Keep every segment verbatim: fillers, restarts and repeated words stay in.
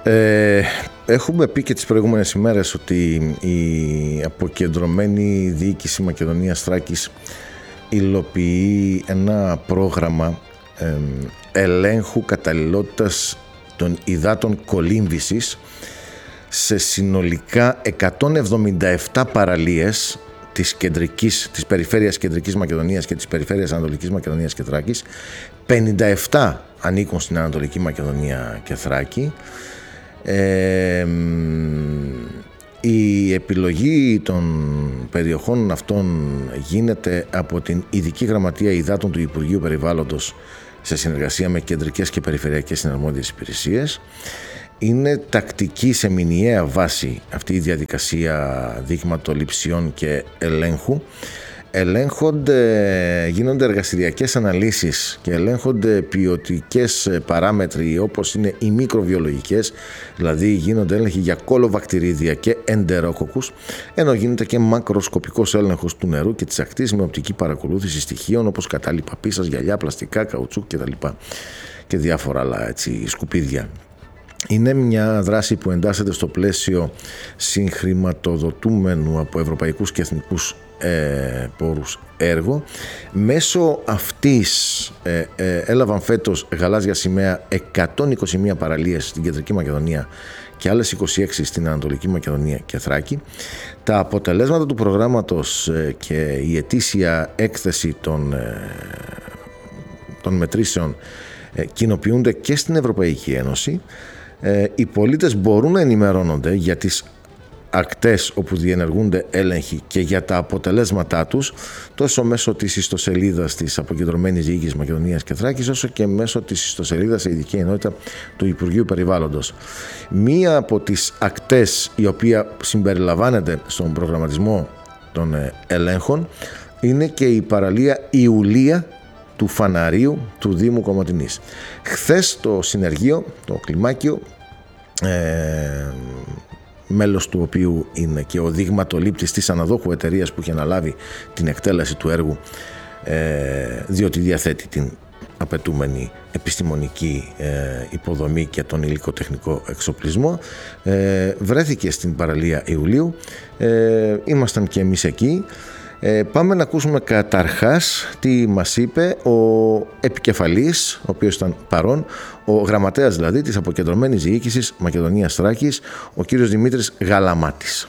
Ε, έχουμε πει και τις προηγούμενες ημέρες ότι η αποκεντρωμένη διοίκηση Μακεδονίας Θράκης υλοποιεί ένα πρόγραμμα ε, ελέγχου καταλληλότητας των υδάτων κολύμβησης σε συνολικά εκατόν εβδομήντα επτά παραλίες της, κεντρικής, της περιφέρειας Κεντρικής Μακεδονίας και της περιφέρειας Ανατολικής Μακεδονίας και Θράκης. πενήντα επτά ανήκουν στην Ανατολική Μακεδονία και Θράκη. Ε, η επιλογή των περιοχών αυτών γίνεται από την Ειδική Γραμματεία Υδάτων του Υπουργείου Περιβάλλοντος σε συνεργασία με κεντρικές και περιφερειακές συναρμόδιες υπηρεσίες. Είναι τακτική σε μηνιαία βάση αυτή η διαδικασία δείγματοληψιών και ελέγχου. Ελέγχονται, γίνονται εργαστηριακές αναλύσεις και ελέγχονται ποιοτικές παράμετροι όπως είναι οι μικροβιολογικές, δηλαδή γίνονται έλεγχοι για κολοβακτηρίδια και εντερόκοκκους, ενώ γίνεται και μακροσκοπικός έλεγχος του νερού και της ακτής με οπτική παρακολούθηση στοιχείων όπως κατάλοιπα πίσας, γυαλιά, πλαστικά, καουτσούκ κτλ. Και διάφορα άλλα έτσι, σκουπίδια. Είναι μια δράση που εντάσσεται στο πλαίσιο συγχρηματοδοτούμενου από ευρωπαϊκούς και εθνικούς ε, πόρους έργο. Μέσω αυτής ε, ε, έλαβαν φέτος γαλάζια σημαία εκατόν είκοσι μία παραλίες στην Κεντρική Μακεδονία και άλλες είκοσι έξι στην Ανατολική Μακεδονία και Θράκη. Τα αποτελέσματα του προγράμματος ε, και η ετήσια έκθεση των, ε, των μετρήσεων ε, κοινοποιούνται και στην Ευρωπαϊκή Ένωση. Ε, οι πολίτες μπορούν να ενημερώνονται για τις ακτές όπου διενεργούνται έλεγχοι και για τα αποτελέσματά τους τόσο μέσω της ιστοσελίδας της Αποκεντρωμένης Διοίκησης Μακεδονίας και Θράκης όσο και μέσω της ιστοσελίδας σε ειδική ενότητα του Υπουργείου Περιβάλλοντος. Μία από τις ακτές η οποία συμπεριλαμβάνεται στον προγραμματισμό των ελέγχων είναι και η παραλία Ιουλία του Φαναρίου του Δήμου Κομοτηνής. Χθες το συνεργείο, το κλιμάκιο, ε, μέλος του οποίου είναι και ο δείγματολήπτης της αναδόχου εταιρείας που έχει αναλάβει την εκτέλεση του έργου, ε, διότι διαθέτει την απαιτούμενη επιστημονική ε, υποδομή και τον υλικοτεχνικό εξοπλισμό, ε, βρέθηκε στην παραλία Ιουλίου. Ε, ήμασταν και εμείς εκεί. Ε, πάμε να ακούσουμε καταρχάς τι μας είπε ο επικεφαλής, ο οποίος ήταν παρόν, ο γραμματέας δηλαδή της Αποκεντρωμένης Διοίκησης Μακεδονίας Θράκης, ο κύριος Δημήτρης Γαλαμάτης.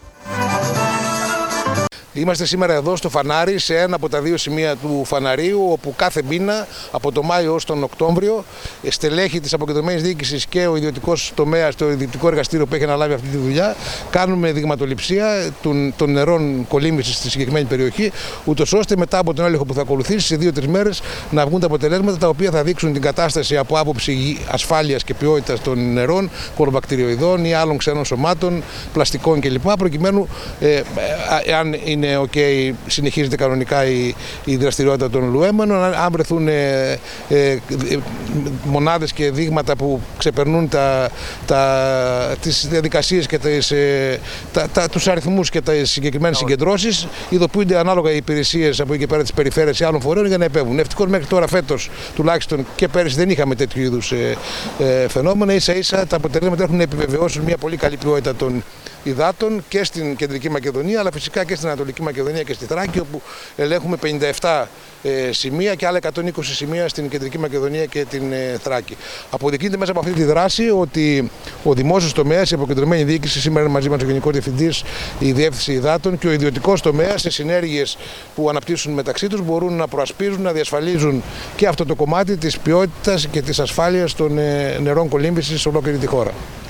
Είμαστε σήμερα εδώ στο Φανάρι, σε ένα από τα δύο σημεία του Φαναρίου, όπου κάθε μήνα από το Μάιο ως τον Οκτώβριο στελέχη της Αποκεντρωμένης Διοίκησης και ο ιδιωτικός τομέας, το ιδιωτικό εργαστήριο που έχει αναλάβει αυτή τη δουλειά, κάνουμε δειγματοληψία των, των νερών κολύμβησης στη συγκεκριμένη περιοχή, ούτως ώστε μετά από τον έλεγχο που θα ακολουθήσει σε δύο-τρεις μέρες να βγουν τα αποτελέσματα τα οποία θα δείξουν την κατάσταση από άποψη ασφάλειας και ποιότητας των νερών, κολοβακτηριοειδών ή άλλων ξένων σωμάτων, πλαστικών κλπ. Προκειμένου, ε, αν είναι Okay, συνεχίζεται κανονικά η, η δραστηριότητα των λουέμενων. Αν βρεθούν ε, ε, μονάδες και δείγματα που ξεπερνούν τα, τα, τις διαδικασίες και τις, ε, τα, τα, τους αριθμούς και τις συγκεκριμένες συγκεντρώσεις, ειδοποιούνται ανάλογα οι υπηρεσίες από εκεί και πέρα της περιφέρειας ή άλλων φορέων για να επέμβουν. Ευτυχώς μέχρι τώρα φέτος τουλάχιστον και πέρυσι δεν είχαμε τέτοιου είδους ε, ε, φαινόμενα. Ίσα ίσα τα αποτελέσματα έχουν επιβεβαιώσει μια πολύ καλή ποιότητα των υδάτων και στην Κεντρική Μακεδονία, αλλά φυσικά και στην Ανατολική Μακεδονία και στη Θράκη, όπου ελέγχουμε πενήντα επτά ε, σημεία και άλλα εκατόν είκοσι σημεία στην Κεντρική Μακεδονία και την ε, Θράκη. Αποδεικνύεται μέσα από αυτή τη δράση ότι ο δημόσιος τομέας, η Αποκεντρωμένη Διοίκηση, σήμερα είναι μαζί μας ο Γενικός Διευθυντής, η Διεύθυνση Υδάτων, και ο ιδιωτικός τομέας, σε συνέργειες που αναπτύσσουν μεταξύ τους, μπορούν να προασπίζουν, να διασφαλίζουν και αυτό το κομμάτι της ποιότητας και της ασφάλειας των ε, νερών κολύμβησης σε ολόκληρη τη χώρα.